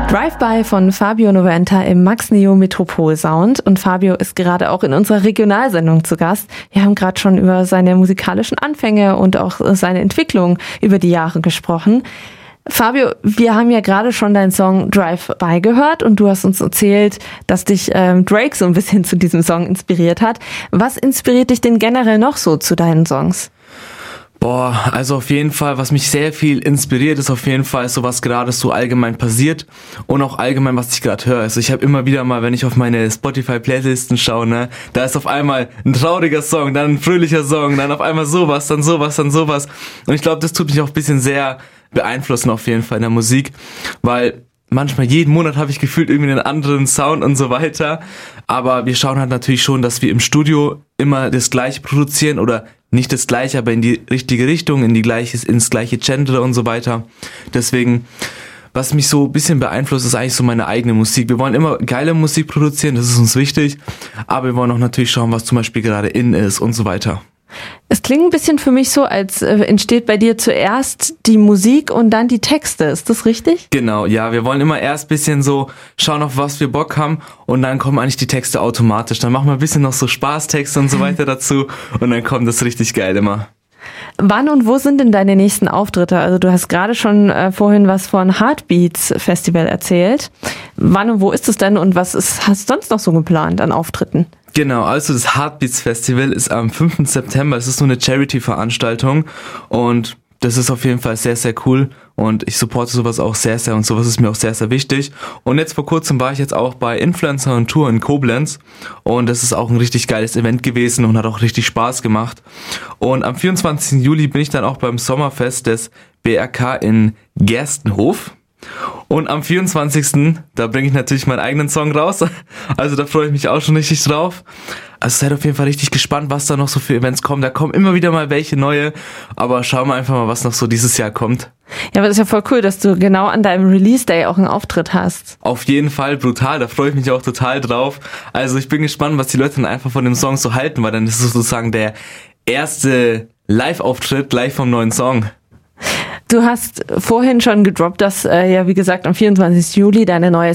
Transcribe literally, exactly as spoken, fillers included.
Drive-By von Fabio Noventa im Max Neo Metropol Sound. Und Fabio ist gerade auch in unserer Regionalsendung zu Gast. Wir haben gerade schon über seine musikalischen Anfänge und auch seine Entwicklung über die Jahre gesprochen. Fabio, wir haben ja gerade schon deinen Song Drive-By gehört und du hast uns erzählt, dass dich ähm, Drake so ein bisschen zu diesem Song inspiriert hat. Was inspiriert dich denn generell noch so zu deinen Songs? Boah, also auf jeden Fall, was mich sehr viel inspiriert, ist auf jeden Fall so, was gerade so allgemein passiert und auch allgemein, was ich gerade höre. Also ich habe immer wieder mal, wenn ich auf meine Spotify-Playlisten schaue, ne, da ist auf einmal ein trauriger Song, dann ein fröhlicher Song, dann auf einmal sowas, dann sowas, dann sowas. Und ich glaube, das tut mich auch ein bisschen sehr beeinflussen auf jeden Fall in der Musik, weil manchmal jeden Monat habe ich gefühlt irgendwie einen anderen Sound und so weiter. Aber wir schauen halt natürlich schon, dass wir im Studio immer das Gleiche produzieren oder nicht das Gleiche, aber in die richtige Richtung, in die gleiche, ins gleiche Genre und so weiter. Deswegen, was mich so ein bisschen beeinflusst, ist eigentlich so meine eigene Musik. Wir wollen immer geile Musik produzieren, das ist uns wichtig. Aber wir wollen auch natürlich schauen, was zum Beispiel gerade in ist und so weiter. Es klingt ein bisschen für mich so, als äh, entsteht bei dir zuerst die Musik und dann die Texte. Ist das richtig? Genau, ja. Wir wollen immer erst ein bisschen so schauen, auf was wir Bock haben und dann kommen eigentlich die Texte automatisch. Dann machen wir ein bisschen noch so Spaßtexte und so weiter dazu und dann kommt das richtig geil immer. Wann und wo sind denn deine nächsten Auftritte? Also du hast gerade schon äh, vorhin was von Heartbeats Festival erzählt. Wann und wo ist es denn und was ist, hast du sonst noch so geplant an Auftritten? Genau, also das Heartbeats Festival ist am fünften September. Es ist so eine Charity-Veranstaltung und das ist auf jeden Fall sehr, sehr cool und ich supporte sowas auch sehr, sehr und sowas ist mir auch sehr, sehr wichtig. Und jetzt vor kurzem war ich jetzt auch bei Influencer on Tour in Koblenz und das ist auch ein richtig geiles Event gewesen und hat auch richtig Spaß gemacht. Und am vierundzwanzigsten Juli bin ich dann auch beim Sommerfest des B R K in Gerstenhof. Und am vierundzwanzigsten da bringe ich natürlich meinen eigenen Song raus. Also da freue ich mich auch schon richtig drauf. Also seid auf jeden Fall richtig gespannt, was da noch so für Events kommen. Da kommen immer wieder mal welche neue. Aber schauen wir einfach mal, was noch so dieses Jahr kommt. Ja, aber das ist ja voll cool, dass du genau an deinem Release-Day auch einen Auftritt hast. Auf jeden Fall brutal, da freue ich mich auch total drauf. Also ich bin gespannt, was die Leute dann einfach von dem Song so halten, weil dann ist es sozusagen der erste Live-Auftritt gleich vom neuen Song. Du hast vorhin schon gedroppt, dass äh, ja wie gesagt am vierundzwanzigsten Juli deine neue